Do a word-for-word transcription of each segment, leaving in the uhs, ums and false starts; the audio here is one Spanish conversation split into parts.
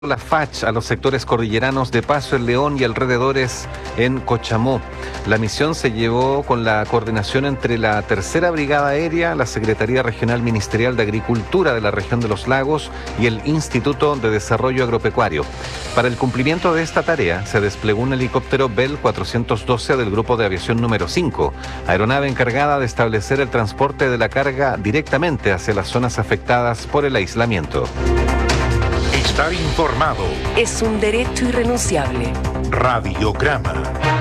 La FACH a los sectores cordilleranos de Paso, El León y alrededores en Cochamó. La misión se llevó con la coordinación entre la Tercera Brigada Aérea, la Secretaría Regional Ministerial de Agricultura de la región de los Lagos y el Instituto de Desarrollo Agropecuario. Para el cumplimiento de esta tarea se desplegó un helicóptero Bell cuatrocientos doce del Grupo de Aviación número cinco, aeronave encargada de establecer el transporte de la carga directamente hacia las zonas afectadas por el aislamiento. Estar informado es un derecho irrenunciable. Radiograma.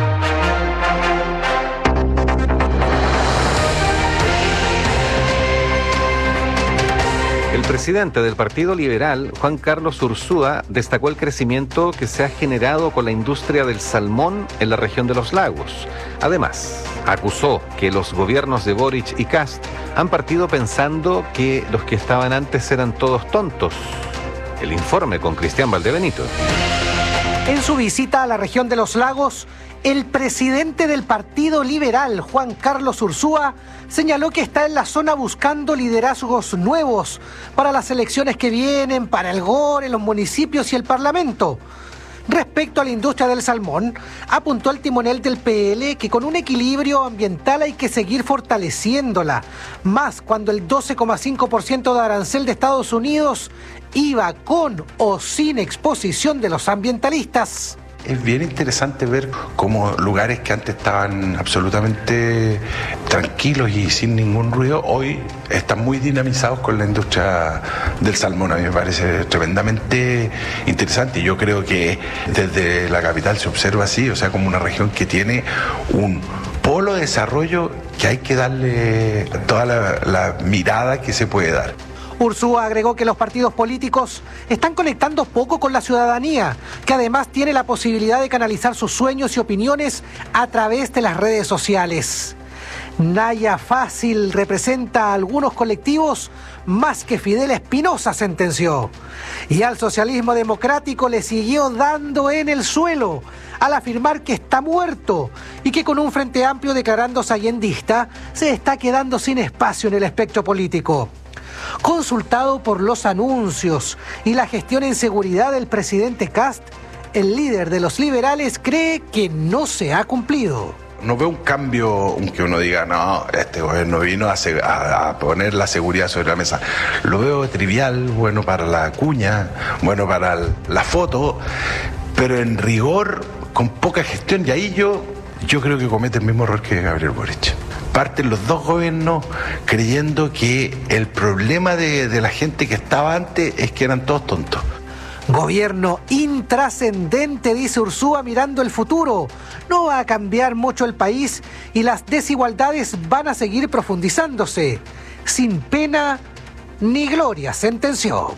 El presidente del Partido Liberal, Juan Carlos Ursúa, destacó el crecimiento que se ha generado con la industria del salmón en la región de los lagos. Además, acusó que los gobiernos de Boric y Kast han partido pensando que los que estaban antes eran todos tontos. El informe con Cristian Valdebenito. En su visita a la región de los lagos, el presidente del Partido Liberal, Juan Carlos Ursúa, señaló que está en la zona buscando liderazgos nuevos para las elecciones que vienen, para el G O R, los municipios y el Parlamento. Respecto a la industria del salmón, apuntó el timonel del P L que con un equilibrio ambiental hay que seguir fortaleciéndola, más cuando el doce coma cinco por ciento de arancel de Estados Unidos iba con o sin exposición de los ambientalistas. Es bien interesante ver cómo lugares que antes estaban absolutamente tranquilos y sin ningún ruido, hoy están muy dinamizados con la industria del salmón. A mí me parece tremendamente interesante y yo creo que desde la capital se observa así, o sea, como una región que tiene un polo de desarrollo que hay que darle toda la, la mirada que se puede dar. Ursúa agregó que los partidos políticos están conectando poco con la ciudadanía, que además tiene la posibilidad de canalizar sus sueños y opiniones a través de las redes sociales. Naya Fácil representa a algunos colectivos más que Fidel Espinosa, sentenció. Y al socialismo democrático le siguió dando en el suelo al afirmar que está muerto y que con un frente amplio declarándose allendista se está quedando sin espacio en el espectro político. Consultado por los anuncios y la gestión en seguridad del presidente Kast, el líder de los liberales cree que no se ha cumplido. No veo un cambio, aunque uno diga, no, este gobierno vino a, se- a, a poner la seguridad sobre la mesa. Lo veo trivial, bueno para la cuña, bueno para el- la foto, pero en rigor, con poca gestión. Y ahí yo, yo creo que comete el mismo error que Gabriel Boric. Parten los dos gobiernos creyendo que el problema de, de la gente que estaba antes es que eran todos tontos. Gobierno intrascendente, dice Ursúa, mirando el futuro. No va a cambiar mucho el país y las desigualdades van a seguir profundizándose. Sin pena ni gloria, sentenció.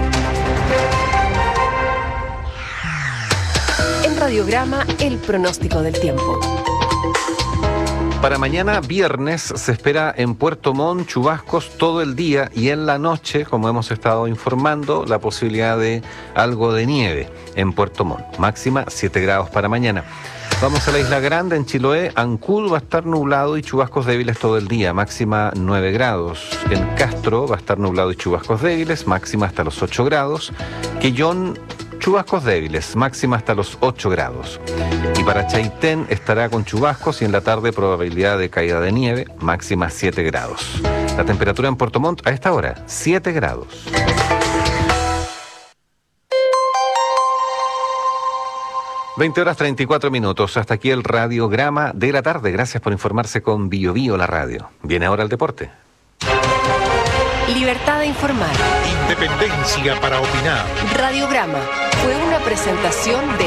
En Radiograma, el pronóstico del tiempo. Para mañana viernes se espera en Puerto Montt chubascos todo el día y en la noche, como hemos estado informando, la posibilidad de algo de nieve en Puerto Montt. Máxima siete grados para mañana. Vamos a la Isla Grande, en Chiloé. Ancud va a estar nublado y chubascos débiles todo el día, máxima nueve grados. En Castro va a estar nublado y chubascos débiles, máxima hasta los ocho grados. Quillón, chubascos débiles, máxima hasta los ocho grados. Y para Chaitén estará con chubascos y en la tarde probabilidad de caída de nieve, máxima siete grados. La temperatura en Puerto Montt a esta hora, siete grados. veinte horas treinta y cuatro minutos. Hasta aquí el Radiograma de la tarde. Gracias por informarse con Bio Bio, la radio. Viene ahora el deporte. Libertad de informar. Independencia para opinar. Radiograma fue una presentación de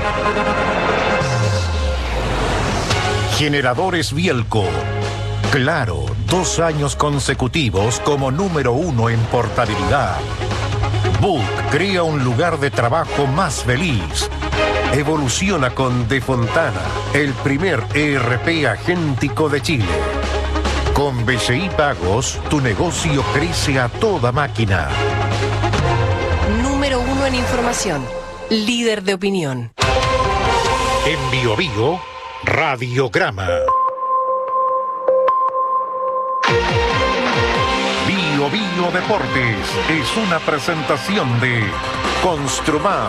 Generadores Bielco. Claro, dos años consecutivos como número uno en portabilidad. Book crea un lugar de trabajo más feliz. Evoluciona con De Fontana, el primer E R P agéntico de Chile. Con B C I Pagos, tu negocio crece a toda máquina. número uno en información, líder de opinión. En Bio Bio, Radiograma. Bio Bio Bio Deportes es una presentación de Construmar.